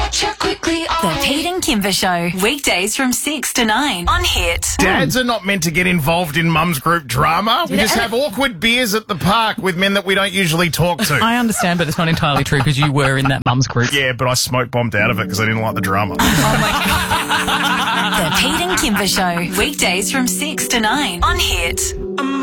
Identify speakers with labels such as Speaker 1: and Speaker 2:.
Speaker 1: The Pete and Kimber Show, weekdays from 6 to 9 on Hit.
Speaker 2: Dads are not meant to get involved in mum's group drama. We just have awkward beers at the park with men that we don't usually talk to.
Speaker 3: I understand, but it's not entirely true because you were in that mum's group.
Speaker 2: Yeah, but I smoke bombed out of it because I didn't like the drama.
Speaker 1: The Pete and Kimber Show, weekdays from 6 to 9 on Hit.